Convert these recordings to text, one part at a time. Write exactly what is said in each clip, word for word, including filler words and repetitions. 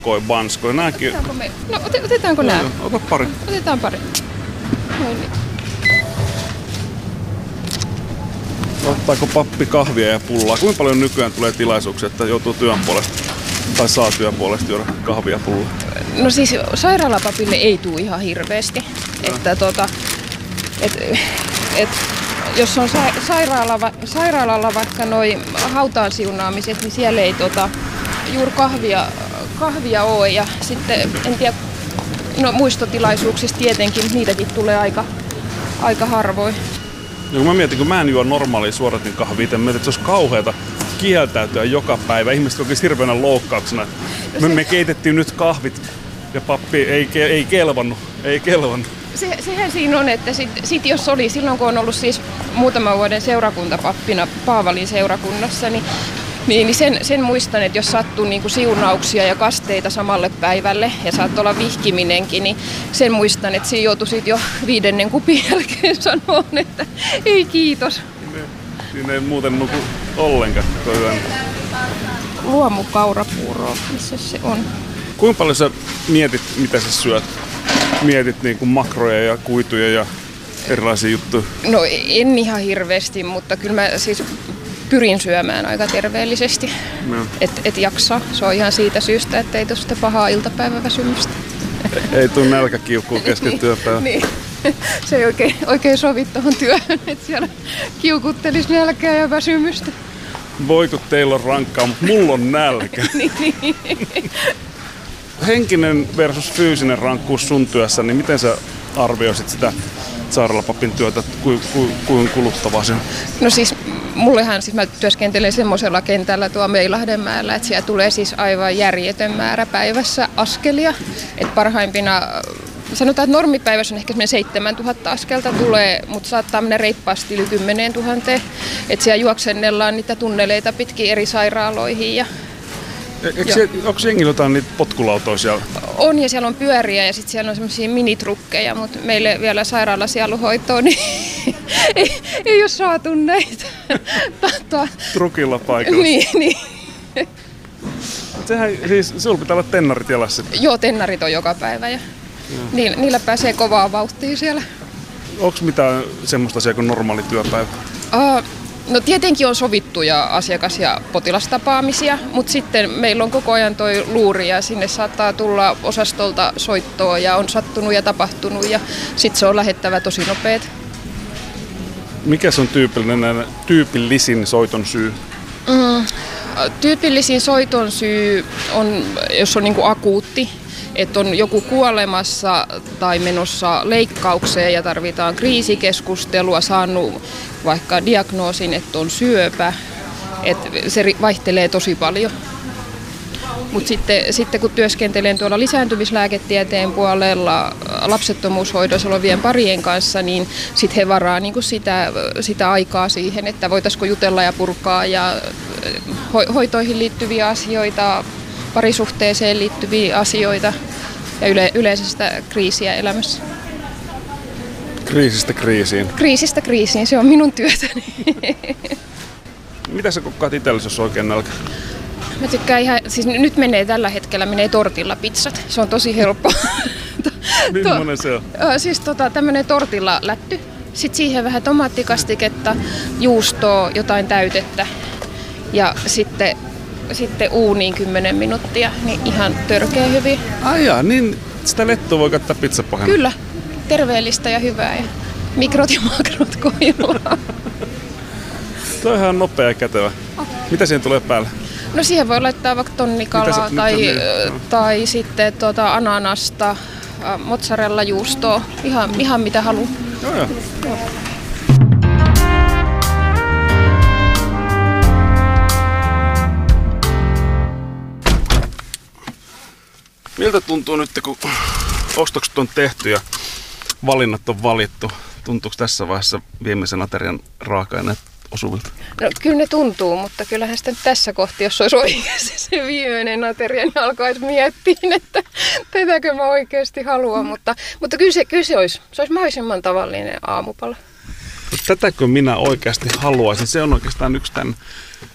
koi, banskoi, nääkin. Otetaanko me? No ot- otetaanko nää? No, ota pari. Otetaan pari. Noin niin. Ottaako pappi kahvia ja pullaa? Kuinka paljon nykyään tulee tilaisuuksia, että joutuu työn puolesta tai saa työn puolesta juoda kahvia ja pullaa? No siis sairaalapapille ei tule ihan hirveästi. No. Että tota, et, et, jos on sa- sairaala, sairaalalla vaikka noi hautaan siunaamiset, niin siellä ei tota, juuri kahvia, kahvia ole. Ja sitten en tiedä, no muistotilaisuuksista tietenkin, niitäkin tulee aika, aika harvoin. Ja kun mä mietin, kun mä en juo normaalia suoratin kahvia, mä mietin, että se olisi kauheata kieltäytyä joka päivä. Ihmiset kokisivat hirveänä loukkauksena. Me, me keitettiin nyt kahvit ja pappi ei, ei kelvannut, ei kelvannut. Se, sehän siinä on, että sit, sit jos oli silloin, kun on ollut siis muutaman vuoden seurakuntapappina Paavalin seurakunnassa, niin, niin sen, sen muistan, että jos sattuu niin kuin siunauksia ja kasteita samalle päivälle ja saattoi olla vihkiminenkin, niin sen muistan, että siinä joutui sit jo viidennen kupin jälkeen sanoa, että ei kiitos. Siinä ei muuten nuku ollenkaan. Luomukaurapuuroa, missä se on? Kuinka paljon sä mietit, mitä sä syöt? Mietit niin kuin makroja ja kuituja ja erilaisia juttuja? No en ihan hirveästi, mutta kyllä mä siis pyrin syömään aika terveellisesti, no. että et jaksaa. Se on ihan siitä syystä, että ei tuosta pahaa iltapäiväväsymystä. Ei tule nälkäkiukkuun kesken työpäivän. Niin. Se ei oikein, oikein sovi tuohon työhön, että siellä kiukuttelisi nälkää ja väsymystä. Voi kun teillä on rankkaa, mutta mulla on nälkä. niin, niin. Henkinen versus fyysinen rankkuus sun työssä, niin miten sä arvioisit sitä sairaalapapin työtä, kuinka ku, ku, kuluttavaa se on? No siis mullehan, siis mä työskentelen semmoisella kentällä tuo Meilahdenmäellä, että siellä tulee siis aivan järjetön määrä päivässä askelia. Että parhaimpina, sanotaan, että normipäivässä on ehkä semmoinen seitsemäntuhatta askelta tulee, mutta saattaa mennä reippaasti yli kymmenen tuhatta. Että siellä juoksennellaan niitä tunneleita pitkin eri sairaaloihin ja Se, onko jengillä jotain niitä potkulautoja siellä? On, ja siellä on pyöriä ja sitten siellä on semmoisia minitrukkeja, mutta meille vielä sairaalasieluhoitoon niin ei, ei ole saatu näitä. Trukilla paikalla. Niin, niin. Sehän, siis sulla pitää olla tennarit jalassa. Joo, tennarit on joka päivä ja niillä, niillä pääsee kovaa vauhtia siellä. Onko mitään semmoista asiaa kuin normaali työpäivä? Uh, No tietenkin on sovittuja asiakas- ja potilastapaamisia, mutta sitten meillä on koko ajan toi luuri ja sinne saattaa tulla osastolta soittoa ja on sattunut ja tapahtunut ja sitten se on lähettävä tosi nopeet. Mikä se on tyypillinen, tyypillisin soiton syy? Mm, tyypillisin soiton syy on, jos on niinku akuutti, että on joku kuolemassa tai menossa leikkaukseen ja tarvitaan kriisikeskustelua, saanut vaikka diagnoosin, että on syöpä, että se vaihtelee tosi paljon. Mutta sitten, sitten kun työskentelen tuolla lisääntymislääketieteen puolella lapsettomuushoidossa olevien parien kanssa, niin sitten he varaa niinku sitä, sitä aikaa siihen, että voitaisiko jutella ja purkaa ja ho- hoitoihin liittyviä asioita, parisuhteeseen liittyviä asioita ja yle- yleensä sitä kriisiä elämässä. Kriisistä kriisiin? Kriisistä kriisiin, se on minun työtäni. Mitä sä kokkaat itsellesi, jos oikein nälkä? Mä tykkään ihan, siis nyt menee tällä hetkellä menee tortilla pizzat, se on tosi helppo. Millainen se on? Siis tota, tämmönen tortilla lätty, sitten siihen vähän tomaattikastiketta, juustoa, jotain täytettä ja sitten sitten uuniin kymmenen minuuttia, niin ihan törkeä hyvin. Ai jaa, niin sitä lettua voi käyttää pizzapahana? Kyllä, terveellistä ja hyvää ja mikrot ja makrot kohdillaan. Toi on ihan nopea ja kätevä. Oh. Mitä siihen tulee päälle? No siihen voi laittaa vaikka tonnikalaa tai, niin? tai sitten tuota ananasta, mozzarella juustoa, ihan, ihan mitä haluaa. Joo, joo. Joo. Miltä tuntuu nyt, kun ostokset on tehty ja valinnat on valittu? Tuntuuko tässä vaiheessa viimeisen aterian raaka-aineet osuvilta? No kyllä ne tuntuu, mutta kyllähän sitten tässä kohti, jos olisi oikeasti se viimeinen ateria, niin alkaisi miettiä, että tätäkö mä oikeasti haluan. Mutta, mutta kyllä, se, kyllä se olisi, se olisi mahdollisimman tavallinen aamupala. Tätäkö minä oikeasti haluaisin? Se on oikeastaan yksi tämän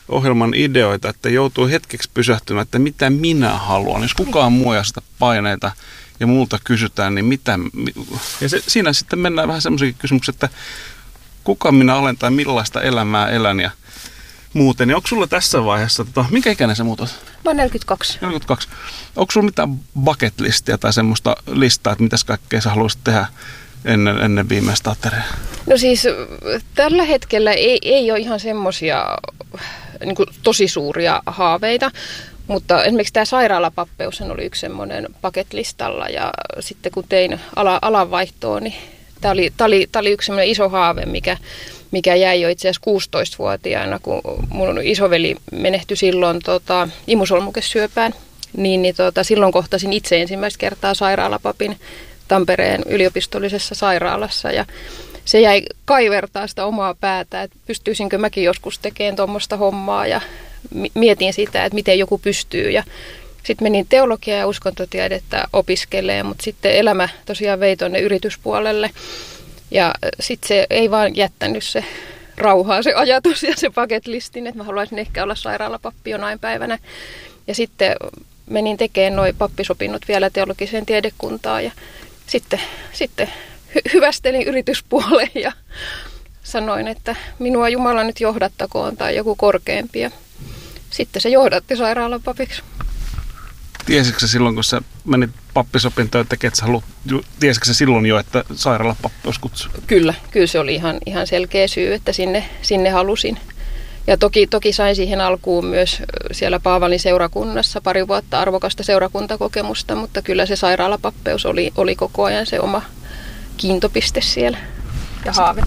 ohjelman ideoita, että joutuu hetkeksi pysähtymään, että mitä minä haluan. Jos kukaan muu ei sitä paineita ja multa kysytään, niin mitä... Ja se, siinä sitten mennään vähän semmoisiakin kysymyksiä, että kuka minä olen tai millaista elämää elän ja muuten. Ja onko sulla tässä vaiheessa, tota, minkä ikäinen sä muut oot? Mä oon neljäkymmentäkaksi. neljäkymmentäkaksi. Onko sulla mitään bucket listia tai semmoista listaa, että mitäs kaikkea sä haluaisit tehdä ennen, ennen viimeistä ateriaa? No siis tällä hetkellä ei, ei ole ihan semmoisia niin kuin tosi suuria haaveita, mutta esimerkiksi tämä sairaalapappeus oli yksi semmoinen bucket listalla ja sitten kun tein ala, alanvaihtoa, niin tämä oli, tämä oli, tämä oli yksi semmoinen iso haave, mikä, mikä jäi jo itse asiassa kuusitoistavuotiaana, kun mun isoveli menehtyi silloin tota, imusolmukesyöpään, niin, niin tota, silloin kohtasin itse ensimmäistä kertaa sairaalapapin Tampereen yliopistollisessa sairaalassa ja se jäi kaivertaa sitä omaa päätä, että pystyisinkö mäkin joskus tekemään tuommoista hommaa ja mietin sitä, että miten joku pystyy ja sitten menin teologiaa ja uskontotiedettä opiskelemaan, mutta sitten elämä tosiaan vei tuonne yrityspuolelle ja sitten se ei vaan jättänyt se rauhaa se ajatus ja se bucket listin, että mä haluaisin ehkä olla sairaalapappi jonain päivänä ja sitten menin tekemään noi pappisopinnot vielä teologiseen tiedekuntaan ja sitten, sitten hy- hyvästelin yrityspuoleen ja sanoin, että minua Jumala nyt johdattakoon tai joku korkeampi. Ja sitten se johdatti sairaalapapiksi. Tiesitkö sä silloin, kun sä menit pappisopintoon tekemään, että sä haluat, tiesitkö sä silloin jo, että sairaalapappi olisi kutsu? Kyllä, kyllä se oli ihan, ihan selkeä syy, että sinne, sinne halusin. Ja toki, toki sain siihen alkuun myös siellä Paavalin seurakunnassa pari vuotta arvokasta seurakuntakokemusta, mutta kyllä se sairaalapappeus oli, oli koko ajan se oma kiintopiste siellä ja haave.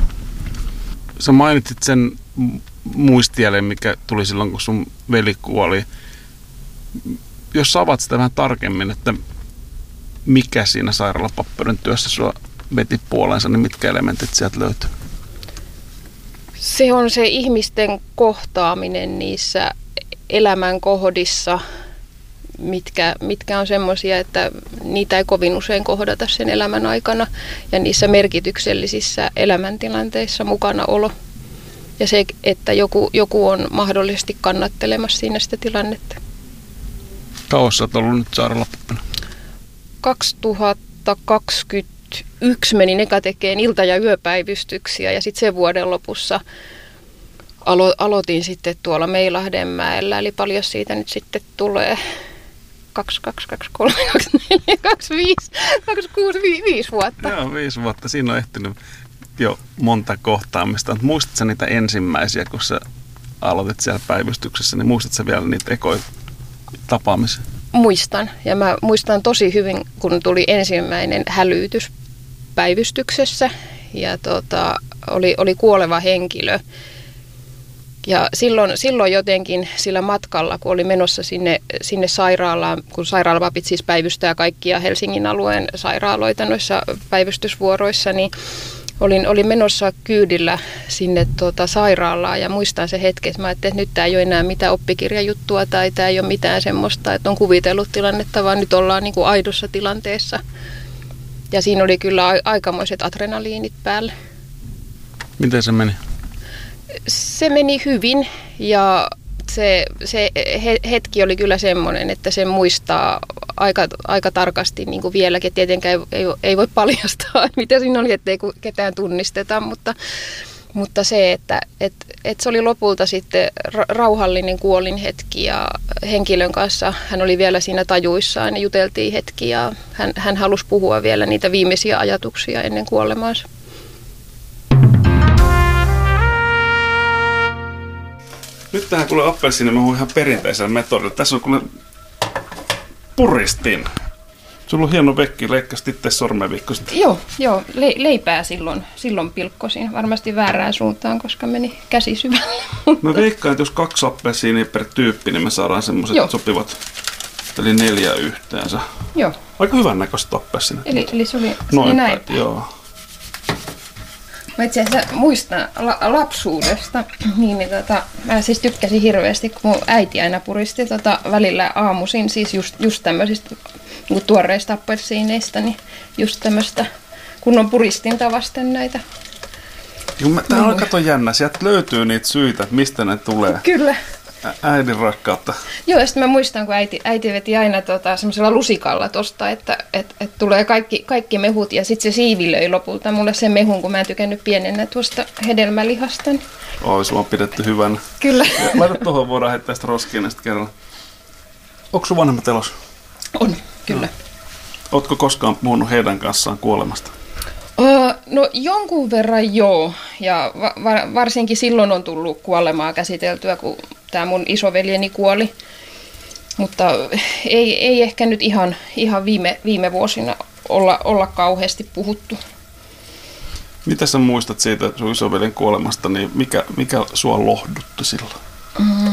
Sä mainitsit sen muistijäljen, mikä tuli silloin, kun sun veli kuoli. Jos sä avaat sitä vähän tarkemmin, että mikä siinä sairaalapappeuden työssä sua veti puoleensa, niin mitkä elementit sieltä löytyy? Se on se ihmisten kohtaaminen niissä elämän kohdissa, mitkä, mitkä on semmoisia, että niitä ei kovin usein kohdata sen elämän aikana. Ja niissä merkityksellisissä elämäntilanteissa mukana olo. Ja se, että joku, joku on mahdollisesti kannattelemassa siinä sitä tilannetta. Kauan sä oot ollut nyt sairaalapappina? kaksituhattakaksikymmentäyksi menin eka tekemään ilta- ja yöpäivystyksiä ja sitten sen vuoden lopussa alo- aloitin sitten tuolla Meilahdenmäellä. Eli paljon siitä nyt sitten tulee kaksi, kaksi, kaksi, kolme, kaksi, neljä, kaksi, viisi, kaksi, kuusi, viisi vuotta. Joo, viisi vuotta. Siinä on ehtinyt jo monta kohtaamista. Muistatko niitä ensimmäisiä, kun sä aloitit siellä päivystyksessä, niin muistatko vielä niitä ekoja tapaamisia? Muistan. Ja mä muistan tosi hyvin, kun tuli ensimmäinen hälytys päivystyksessä. Ja tota, oli, oli kuoleva henkilö. Ja silloin, silloin jotenkin sillä matkalla, kun oli menossa sinne, sinne sairaalaan, kun sairaalapapit siis päivystää kaikkia Helsingin alueen sairaaloita noissa päivystysvuoroissa, niin olin, olin menossa kyydillä sinne tuota sairaalaan ja muistan se hetken, että mä ajattelin, että nyt tämä ei ole enää mitään oppikirjajuttua tai tämä ei ole mitään semmoista, että on kuvitellut tilannetta, vaan nyt ollaan niin kuin aidossa tilanteessa. Ja siinä oli kyllä aikamoiset adrenaliinit päällä. Miten se meni? Se meni hyvin ja se, se hetki oli kyllä semmoinen, että se muistaa aika, aika tarkasti niin kuin vieläkin. Tietenkään ei, ei, ei voi paljastaa, mitä siinä oli, ettei ketään tunnisteta, mutta, mutta se, että et, et se oli lopulta sitten rauhallinen kuolinhetki ja henkilön kanssa hän oli vielä siinä tajuissaan ja juteltiin hetki ja hän, hän halusi puhua vielä niitä viimeisiä ajatuksia ennen kuolemaansa. Nyt tähän kuule appelsiini, mä huun ihan perinteisellä metodilla. Tässä on kuule puristin. Sulla on hieno vekki, leikkasit itse sormenviikkosit. Joo, joo le- leipää silloin, silloin pilkkosin. Varmasti väärään suuntaan, koska meni käsi syvälle. Mä veikkaan, että jos kaksi appelsiinia per tyyppi, niin me saadaan semmoiset joo. sopivat. Eli neljä yhteensä. Joo. Aika hyvän näköistä appelsiina. Eli, eli se oli, se oli näin. Joo. Mä itse asiassa muistan la- lapsuudesta, niin, niin tota, mä siis tykkäsin hirveästi, kun mun äiti aina puristi tota, välillä aamuisin, siis just, just tämmöisistä niin tuoreista appelsiineista, niin just tämmöistä kunnon puristinta vasten näitä. Tää on kato jännä, sieltä löytyy niitä syitä, mistä ne tulee. Kyllä. ä- äidin rakkautta. Joo, ja sitten mä muistan, kun äiti, äiti veti aina tota, semmoisella lusikalla tosta, että et, et tulee kaikki, kaikki mehut, ja sitten se siivi löi lopulta mulle sen mehun, kun mä en tykännyt pienenä tuosta hedelmälihasta. Oi, sulla on pidetty hyvänä. Kyllä. Ja laita tuohon, voidaan heittää sitä roskiin näistä kerran. Onko sun vanhemmat elossa? On, kyllä. No. Ootko koskaan puhunut heidän kanssaan kuolemasta? Uh, no jonkun verran joo, ja va- va- varsinkin silloin on tullut kuolemaa käsiteltyä, kun tämä mun isoveljeni kuoli. Mutta ei, ei ehkä nyt ihan, ihan viime, viime vuosina olla, olla kauheasti puhuttu. Mitä sä muistat siitä sun isoveljen kuolemasta, niin mikä, mikä sua lohdutti silloin? Mm.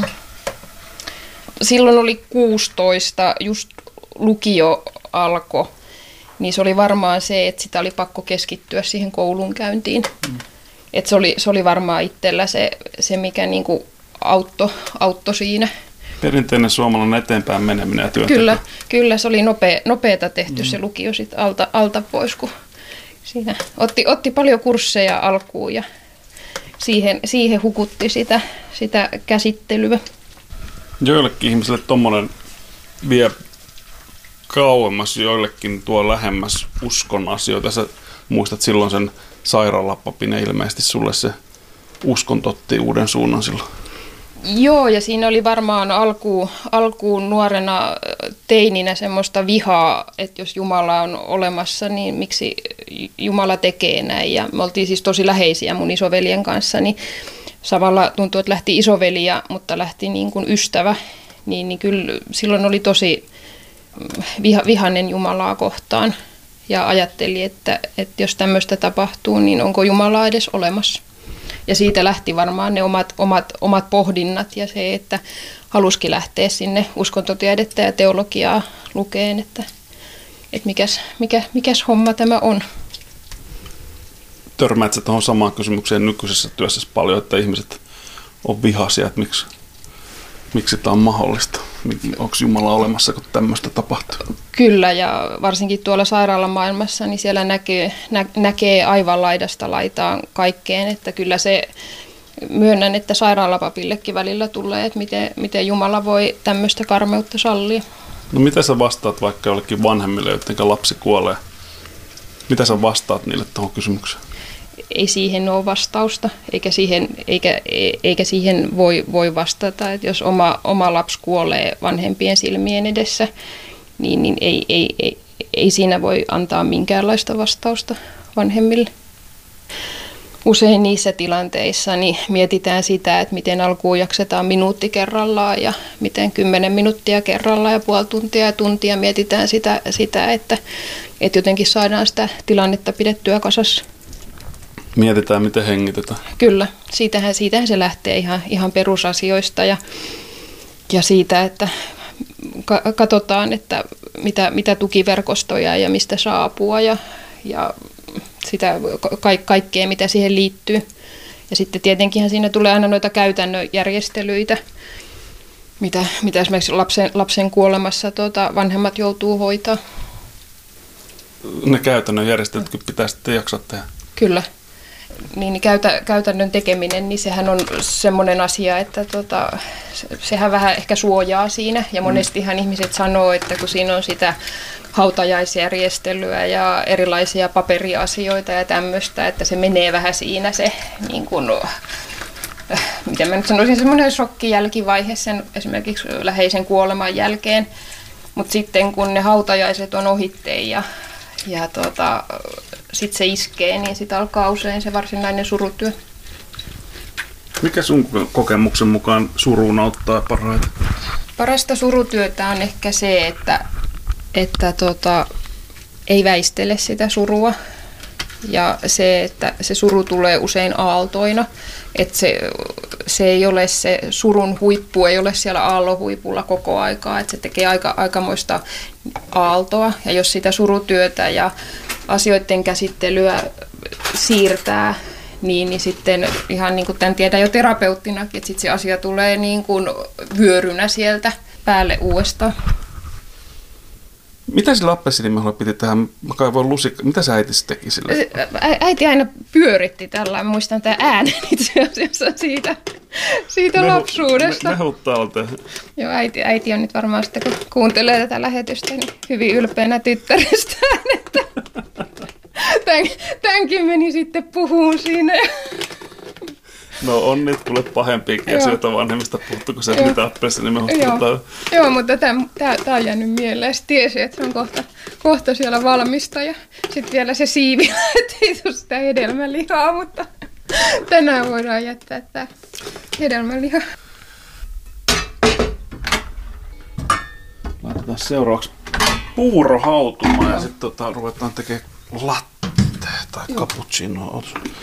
Silloin oli kuusitoista, just lukio alkoi. Niin se oli varmaan se, että sitä oli pakko keskittyä siihen koulun käyntiin. Mm. Et se, oli, se oli varmaan itsellä se, se mikä niinku auttoi, auttoi siinä. Perinteinen suomalainen eteenpäin meneminen ja työnteko. Kyllä, kyllä se oli nopea, nopeata tehty mm. se lukio sit alta, alta pois, kun siinä otti, otti paljon kursseja alkuun ja siihen, siihen hukutti sitä, sitä käsittelyä. Joillekin ihmisille tommonen vie kauemmas, joillekin tuo lähemmäs uskon asioita. Sä muistat silloin sen sairaalapapin ja ilmeisesti sulle se uskon totti uuden suunnan silloin. Joo, ja siinä oli varmaan alkuun, alkuun nuorena teininä semmoista vihaa, että jos Jumala on olemassa, niin miksi Jumala tekee näin. Ja me oltiin siis tosi läheisiä mun isoveljen kanssa, niin samalla tuntui, että lähti isoveli, mutta lähti niin kuin ystävä. Niin, niin kyllä silloin oli tosi viha, vihainen Jumalaa kohtaan ja ajatteli, että, että jos tämmöistä tapahtuu, niin onko Jumalaa edes olemassa. Ja siitä lähti varmaan ne omat, omat, omat pohdinnat ja se, että halusikin lähteä sinne uskontotiedettä ja teologiaa lukeen, että, että mikäs, mikä, mikäs homma tämä on. Törmäät sä tuohon samaan kysymykseen nykyisessä työssä paljon, että ihmiset on vihaisia, että miksi, miksi tämä on mahdollista? Onko Jumala olemassa, kun tämmöistä tapahtuu? Kyllä, ja varsinkin tuolla sairaalamaailmassa, niin siellä näkee, nä, näkee aivan laidasta laitaan kaikkeen, että kyllä se, myönnän, että sairaalapapillekin välillä tulee, että miten, miten Jumala voi tämmöistä karmeutta sallia. No mitä sä vastaat vaikka jollekin vanhemmille, joiden lapsi kuolee? Mitä sä vastaat niille tuohon kysymykseen? Ei siihen ole vastausta, eikä siihen, eikä, eikä siihen voi, voi vastata, että jos oma, oma lapsi kuolee vanhempien silmien edessä, niin, niin ei, ei, ei, ei siinä voi antaa minkäänlaista vastausta vanhemmille. Usein niissä tilanteissa niin mietitään sitä, että miten alkuun jaksetaan minuutti kerrallaan ja miten kymmenen minuuttia kerrallaan ja puoli tuntia ja tuntia mietitään sitä, sitä että, että jotenkin saadaan sitä tilannetta pidettyä kasassa. Mietitään, miten hengitetään. Kyllä, siitähän, siitähän se lähtee ihan, ihan perusasioista ja, ja siitä, että katsotaan, että mitä, mitä tukiverkostoja ja mistä saa apua ja, ja sitä ka- kaikkea, mitä siihen liittyy. Ja sitten tietenkin siinä tulee aina noita käytännön järjestelyitä, mitä, mitä esimerkiksi lapsen, lapsen kuolemassa tuota, vanhemmat joutuu hoitaa. Ne käytännön järjestelytkin pitää sitten jaksaa tehdä. Kyllä. Niin käytä, käytännön tekeminen, niin sehän on semmoinen asia, että tota, sehän vähän ehkä suojaa siinä. Ja monestihan ihmiset sanoo, että kun siinä on sitä hautajaisjärjestelyä ja erilaisia paperiasioita ja tämmöistä, että se menee vähän siinä se, niin kuin, miten mä nyt sanoisin, semmoinen shokkijälkivaihe sen esimerkiksi läheisen kuoleman jälkeen. Mutta sitten kun ne hautajaiset on ohitteen ja, ja tota, sitten se iskee, niin sitten alkaa usein se varsinainen surutyö. Mikä sun kokemuksen mukaan suruun auttaa parhaiten? Parasta surutyötä on ehkä se, että, että tota, ei väistele sitä surua. Ja se, että se suru tulee usein aaltoina. Että se, se ei ole se surun huippu, ei ole siellä aallohuipulla koko aikaa. Että se tekee aika, aikamoista aaltoa. Ja jos sitä surutyötä ja asioiden käsittelyä siirtää, niin, niin sitten ihan niin kuin tämän tiedän jo terapeuttinakin, että sitten se asia tulee niin kuin vyörynä sieltä päälle uudestaan. Mitä sillä appelsiinimehulla piti tähän? Mä kaivoin lusikka. Mitä sä äiti teki sille? Ä- äiti aina pyöritti tällä. Muistan tämän äänen itse asiassa siitä, siitä Mehu, lapsuudesta. Me, mehut täältä. Joo, äiti, äiti on nyt varmaan sitten, kun kuuntelee tätä lähetystä, niin hyvin ylpeänä tyttärestään, että tämän, tämänkin meni sitten puhuun siinä. No on nyt kuule pahempiakin asioita vanhemmista puhuttu, kun se Joo. mitä appelsiinimehusta Joo. Joo, mutta tämä on jäänyt mieleen. Sitten tiesi, että se on kohta, kohta siellä valmista ja sitten vielä se siivi, että ei tule sitä hedelmälihaa, mutta tänään voidaan jättää tämä hedelmäliha. Laitetaan seuraavaksi puuro hautumaan ja sitten tota, ruvetaan tekemään latte tai cappuccinoa.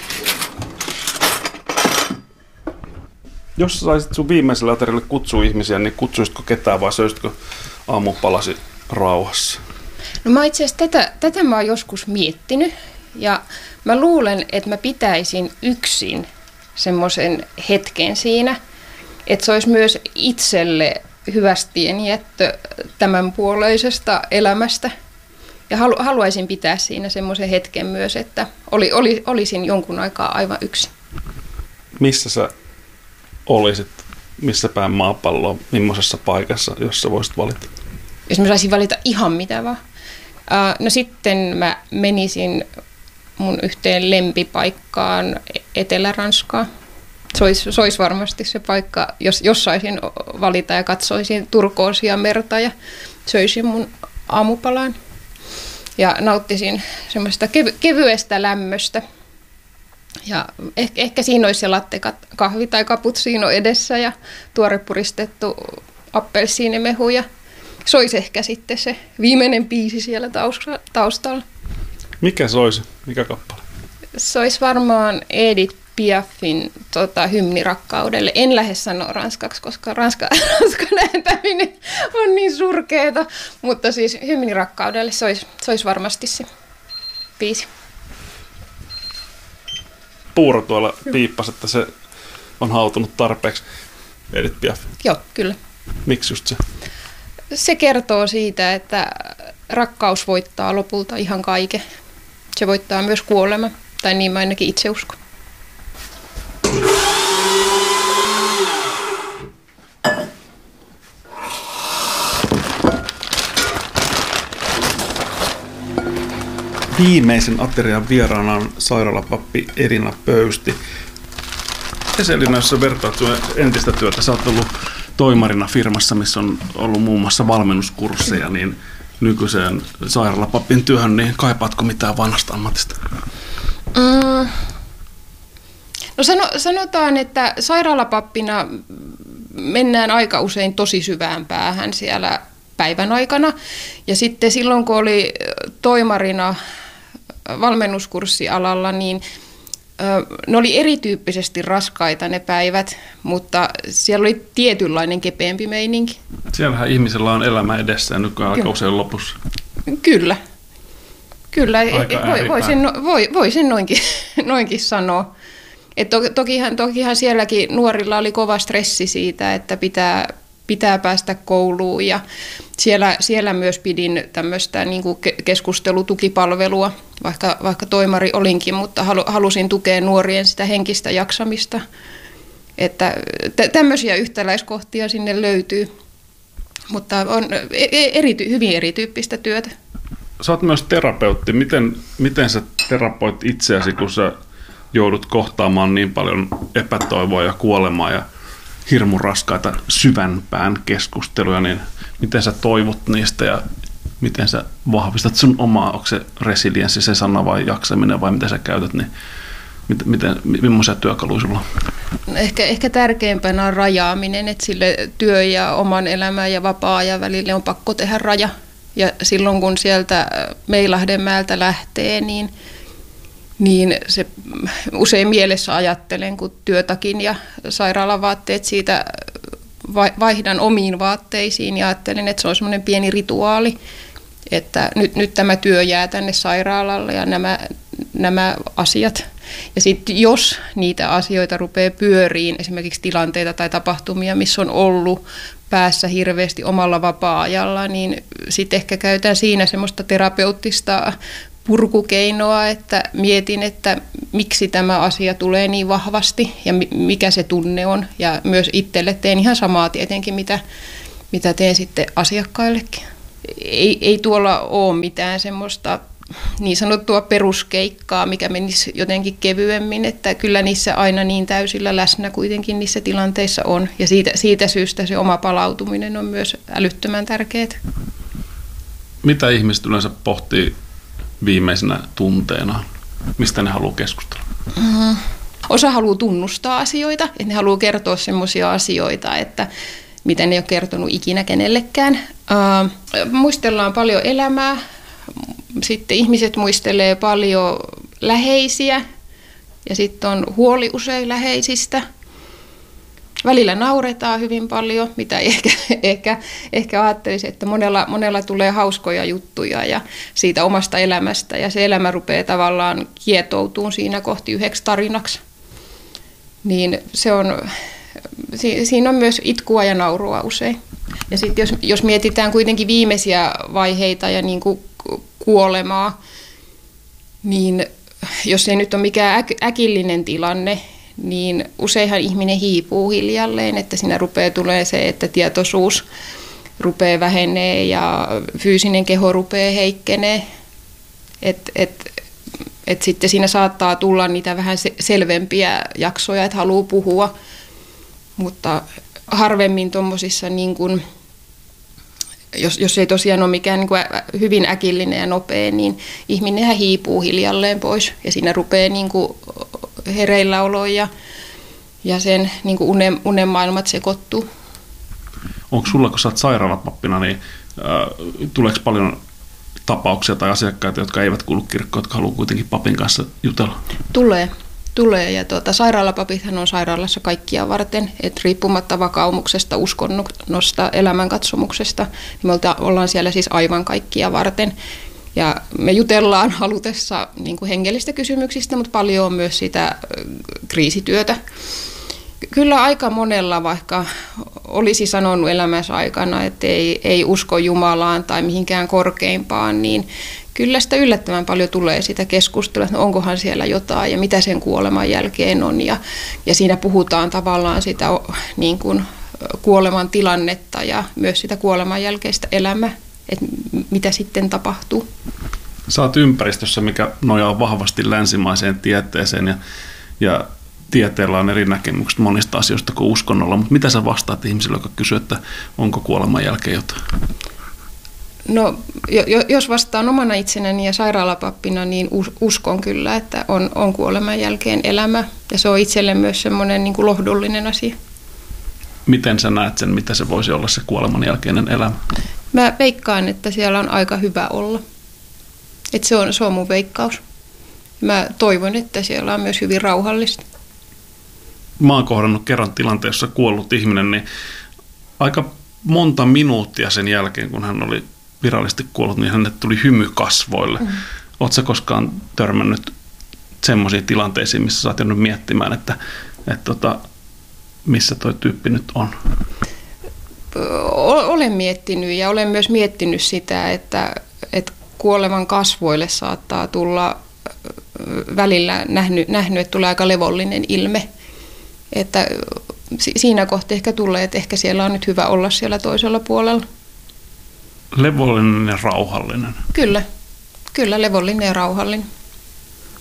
Jos saisit sun viimeiselle aterialle kutsua ihmisiä, niin kutsuisitko ketään vai söisitkö aamupalasi rauhassa? No mä itse asiassa tätä, tätä mä oon joskus miettinyt ja mä luulen, että mä pitäisin yksin semmoisen hetken siinä, että se olisi myös itselle hyvästienjättö tämänpuoleisesta elämästä. Ja halu, haluaisin pitää siinä semmoisen hetken myös, että oli, oli, olisin jonkun aikaa aivan yksin. Missä sä olisit, missä päin maapalloa, millaisessa paikassa, jos sä voisit valita? Jos mä saisin valita ihan mitä vaan. No sitten mä menisin mun yhteen lempipaikkaan Etelä-Ranskaan. Se olisi, se olisi varmasti se paikka, jos, jos saisin valita ja katsoisin turkoosia merta ja söisin mun aamupalaan. Ja nauttisin semmoista kevy, kevyestä lämmöstä. Ja ehkä, ehkä siinä olisi se latte kahvi tai cappuccino edessä ja tuorepuristettu appelsiinimehu ja se olisi ehkä sitten se viimeinen biisi siellä taustalla. Mikä se olisi? Mikä kappale? Se olisi varmaan Edith Piafin tota, hymni rakkaudelle. En lähde sanoa ranskaksi, koska ranska, ranskan ääntäminen on niin surkeeta, mutta siis hymni rakkaudelle se olisi, se olisi varmasti se biisi. Puuro tuolla piippasi, että se on hautunut tarpeeksi. Edith Piaf. Joo, kyllä. Miksi just se? Se kertoo siitä, että rakkaus voittaa lopulta ihan kaiken. Se voittaa myös kuolema, tai niin mä ainakin itse uskon. Viimeisen aterian vieraana on sairaalapappi Elina Pöysti. Ja se Elina, jos sä vertaat sun entistä työtä, sä oot ollut toimarina firmassa, missä on ollut muun muassa valmennuskursseja, niin nykyiseen sairaalapapin työhön, niin kaipaatko mitään vanhasta ammatista? Mm. No sano, sanotaan, että sairaalapappina mennään aika usein tosi syvään päähän siellä päivän aikana. Ja sitten silloin, kun oli toimarina valmennuskurssialalla, niin ne oli erityyppisesti raskaita ne päivät, mutta siellä oli tietynlainen kepeämpi meininki. Siellähän ihmisellä on elämä edessä ja nykyään aika usein lopussa. Kyllä. Kyllä, voi, voisin, voi, voisin noinkin, noinkin sanoa. Et to, tokihan, tokihan sielläkin nuorilla oli kova stressi siitä, että pitää, pitää päästä kouluun ja siellä, siellä myös pidin tämmöistä niin kuin keskustelutukipalvelua, vaikka, vaikka toimari olinkin, mutta halu, halusin tukea nuorien sitä henkistä jaksamista. Että tä, tämmöisiä yhtäläiskohtia sinne löytyy, mutta on eri, hyvin erityyppistä työtä. Sä oot myös terapeutti. Miten, miten sä terapoit itseäsi, kun sä joudut kohtaamaan niin paljon epätoivoa ja kuolemaa ja hirmu raskaita syvänpään keskusteluja, niin miten sä toivot niistä ja miten sä vahvistat sun omaa, onko se resilienssi se sana vai jaksaminen vai miten sä käytät, niin miten, miten, millaisia työkaluja sulla on? Ehkä, ehkä tärkeimpänä on rajaaminen, että sille työ ja oman elämän ja vapaa-ajan välille on pakko tehdä raja. Ja silloin kun sieltä Meilahdenmäeltä lähtee, niin, niin se usein mielessä ajattelen, kun työtakin ja sairaalavaatteet siitä vaihdan omiin vaatteisiin ja ajattelen, että se on semmoinen pieni rituaali, että nyt, nyt tämä työ jää tänne sairaalalle ja nämä, nämä asiat. Ja sitten jos niitä asioita rupeaa pyöriin, esimerkiksi tilanteita tai tapahtumia, missä on ollut päässä hirveästi omalla vapaa-ajalla, niin sitten ehkä käytän siinä semmoista terapeuttista purkukeinoa, että mietin, että miksi tämä asia tulee niin vahvasti ja mikä se tunne on. Ja myös itselle teen ihan samaa tietenkin, mitä, mitä teen sitten asiakkaillekin. Ei, ei tuolla ole mitään semmoista niin sanottua peruskeikkaa, mikä menisi jotenkin kevyemmin, että kyllä niissä aina niin täysillä läsnä kuitenkin niissä tilanteissa on. Ja siitä, siitä syystä se oma palautuminen on myös älyttömän tärkeää. Mitä ihmiset yleensä pohtii viimeisenä tunteena? Mistä ne haluaa keskustella? Mm. Osa haluaa tunnustaa asioita, että ne haluaa kertoa semmoisia asioita, että mitä ne ei ole kertonut ikinä kenellekään. Uh, muistellaan paljon elämää. Sitten ihmiset muistelee paljon läheisiä ja sitten on huoli usein läheisistä. Välillä nauretaan hyvin paljon, mitä ehkä, ehkä, ehkä ajattelisi, että monella, monella tulee hauskoja juttuja ja siitä omasta elämästä ja se elämä rupeaa tavallaan kietoutumaan siinä kohti yhdeksi tarinaksi. Niin se on, siinä on myös itkua ja naurua usein. Ja sitten jos, jos mietitään kuitenkin viimeisiä vaiheita ja niin kuin kuolemaa, niin jos ei nyt ole mikään äk, äkillinen tilanne, niin useinhan ihminen hiipuu hiljalleen, että siinä rupeaa tulee se, että tietoisuus rupeaa vähenee ja fyysinen keho rupeaa heikkenee. Et, et, et sitten siinä saattaa tulla niitä vähän selvempiä jaksoja, että haluaa puhua, mutta harvemmin tuommoisissa niin kuin Jos, jos ei tosiaan ole mikään niin kuin hyvin äkillinen ja nopea, niin ihminenhän hiipuu hiljalleen pois ja siinä rupeaa niin kuin hereilläolo ja, ja sen niin kuin unen, unen maailmat sekoittuu. Onko sulla, kun sä oot sairaalapappina, niin äh, tuleeko paljon tapauksia tai asiakkaita, jotka eivät kuulu kirkkoon, jotka haluaa kuitenkin papin kanssa jutella? Tulee. Tulee ja tuota, sairaalapapithan on sairaalassa kaikkia varten, että riippumatta vakaumuksesta, uskonnosta, elämänkatsomuksesta, niin me ollaan siellä siis aivan kaikkia varten. Ja me jutellaan halutessa niin kuin hengellistä kysymyksistä, mutta paljon on myös sitä kriisityötä. Kyllä aika monella, vaikka olisi sanonut elämänsä aikana, että ei, ei usko Jumalaan tai mihinkään korkeimpaan, niin kyllä sitä yllättävän paljon tulee sitä keskustelua, että no onkohan siellä jotain ja mitä sen kuoleman jälkeen on. Ja, ja siinä puhutaan tavallaan sitä niin kuin, kuoleman tilannetta ja myös sitä kuoleman jälkeistä elämää, että mitä sitten tapahtuu. Sä oot ympäristössä, mikä nojaa vahvasti länsimaiseen tieteeseen ja, ja tieteellä on eri näkemykset monista asioista kuin uskonnolla, mutta mitä sä vastaat ihmisille, jotka kysyy, että onko kuoleman jälkeen jotain? No, jos vastaan omana itsenäni ja sairaalapappina, niin uskon kyllä, että on, on kuoleman jälkeen elämä. Ja se on itselle myös semmoinen niin kuin lohdullinen asia. Miten sä näet sen, mitä se voisi olla se kuoleman jälkeinen elämä? Mä veikkaan, että siellä on aika hyvä olla. Että se on, se on mun veikkaus. Mä toivon, että siellä on myös hyvin rauhallista. Mä oon kohdannut kerran tilanteen, jossa kuollut ihminen, niin aika monta minuuttia sen jälkeen, kun hän oli virallisesti kuollut, niin hänelle tuli hymy kasvoille. Mm. Oletko sä koskaan törmännyt semmoisiin tilanteisiin, missä sä oot jäänyt miettimään, että, että, että missä toi tyyppi nyt on? Olen miettinyt ja olen myös miettinyt sitä, että, että kuolevan kasvoille saattaa tulla välillä nähnyt, nähnyt, että tulee aika levollinen ilme. Että siinä kohtaa ehkä tulee, että ehkä siellä on nyt hyvä olla siellä toisella puolella. Levollinen ja rauhallinen. Kyllä, kyllä levollinen ja rauhallinen.